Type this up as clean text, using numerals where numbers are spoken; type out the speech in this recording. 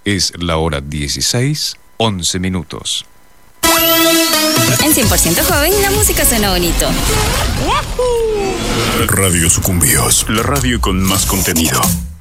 Es la hora 16:11. En 100% Joven, la música suena bonito. Radio Sucumbíos, la radio con más contenido.